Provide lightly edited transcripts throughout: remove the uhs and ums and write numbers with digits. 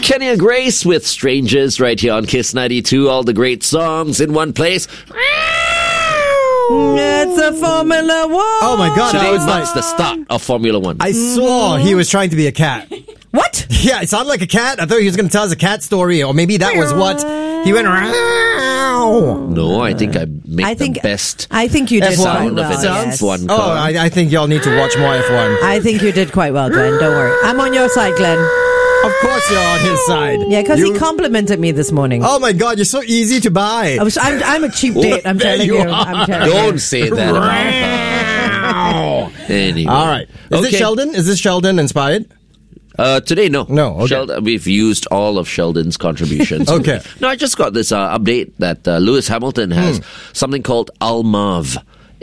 Kenya Grace with Strangers right here on Kiss 92. All the great songs in one place. It's a Formula One. Oh my God. Today marks the start of Formula One. I swore he was trying to be a cat. What? Yeah, it sounded like a cat. I thought he was going to tell us a cat story, or maybe that was what he went around. No, I think I make the best. I think you did F1 quite sound well. of an Yes. F1 Oh, car. I think y'all need to watch more F1. I think you did quite well, Glenn. Don't worry. I'm on your side, Glenn. Of course you're on his side. Yeah, because he complimented me this morning. Oh my God, you're so easy to buy. I'm a cheap date, I'm There telling you you. are. I'm telling Don't you. say that about her. Anyway. All right. Is Okay. it Sheldon? Is this Sheldon inspired? Today, no. No, okay. Sheldon, we've used all of Sheldon's contributions. Okay. No, I just got this update that Lewis Hamilton has something called Almave.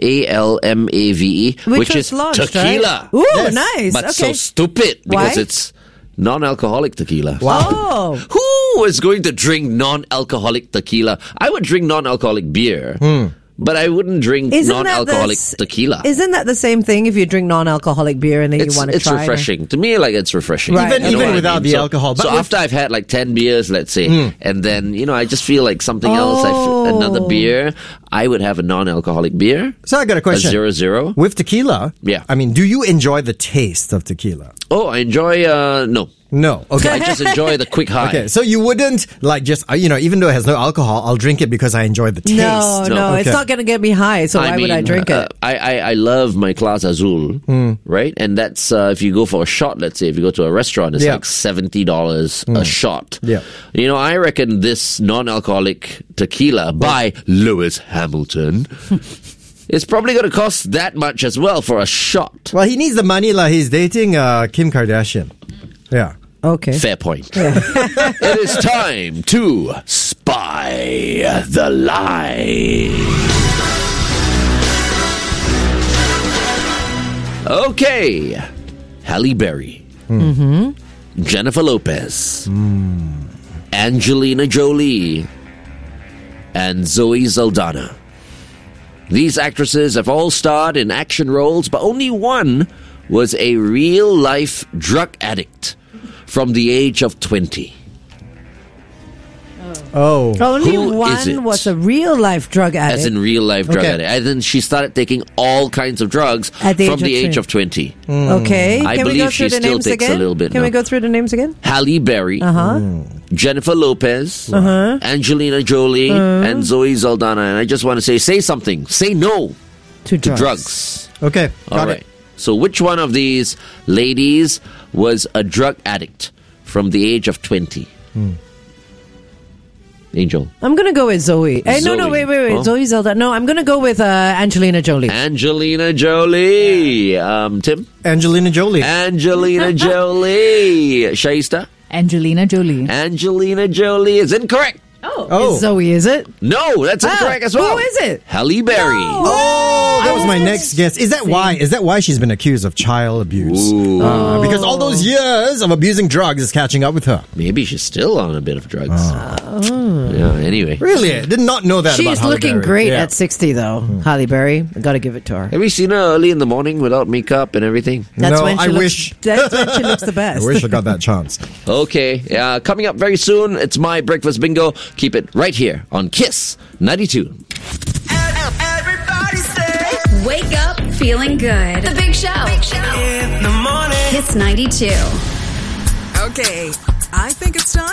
ALMAVE, which was is launched, tequila. Right? Ooh, Yes. nice. But okay. so stupid because Why? it's non-alcoholic tequila. Wow. Oh. Who is going to drink non-alcoholic tequila? I would drink non-alcoholic beer, but I wouldn't drink non-alcoholic tequila. Isn't that the same thing if you drink non-alcoholic beer and then you want to It's try? refreshing. To me, like, it's refreshing. Right. Even You know what I without mean? the alcohol. But So with- after I've had like 10 beers, let's say, and then, I just feel like something else, another beer, I would have a non-alcoholic beer. So I got a question. A 0-0. With tequila, Yeah. I mean, do you enjoy the taste of tequila? Oh, I enjoy, no. No. Okay. I just enjoy the quick high. Okay, so you wouldn't like just even though it has no alcohol, I'll drink it because I enjoy the taste. No, No. it's Okay. not going to get me high, so why would I drink it? I love my Class Azul, right? And that's if you go for a shot, let's say, if you go to a restaurant, it's Yeah. like $70 a shot. Yeah. I reckon this non-alcoholic tequila by Lewis Hamilton is probably going to cost that much as well for a shot. Well, he needs the money, like he's dating Kim Kardashian. Yeah. Okay. Fair point. It is time to spy the lie. Okay. Halle Berry. Jennifer Lopez. Angelina Jolie. And Zoe Saldana. These actresses have all starred in action roles, but only one was a real-life drug addict from the age of 20. Oh. Only Who is it? one was a real life drug addict. As in real-life drug Okay. addict. And then she started taking all kinds of drugs At the from age the of age of 20. Okay. I Can we go believe she through the still names takes a again? little bit Can we now. go through the names again? Halle Berry, Jennifer Lopez, Angelina Jolie, and Zoe Saldana. And I just want to say something. Say no To to drugs. Okay. All Got right. it. So which one of these ladies was a drug addict from the age of 20? Angel. I'm going to go with Zoe. No, Zoe. wait. Oh. Zoe Zelda. No, I'm going to go with Angelina Jolie. Angelina Jolie. Tim? Angelina Jolie. Angelina Jolie. Shaista? Angelina Jolie. Angelina Jolie is incorrect. Oh. Zoe, is it? No, that's incorrect as well. Who is it? Halle Berry. Oh, that was my next guess. Is that why? Is that why she's been accused of child abuse? Because all those years of abusing drugs is catching up with her. Maybe she's still on a bit of drugs. Yeah, anyway. Really? I did not know that about She's Halle looking Berry. great Yeah. at 60, though. Halle Berry. I got to give it to her. Have you seen her early in the morning without makeup and everything? That's No, when she I looks, wish. That's when she looks the best. I wish I got that chance. Okay, coming up very soon, it's my breakfast bingo. Keep it right here on Kiss 92. Everybody say Wake up feeling good. The Big Show. in the morning. Kiss 92. Okay, I think it's time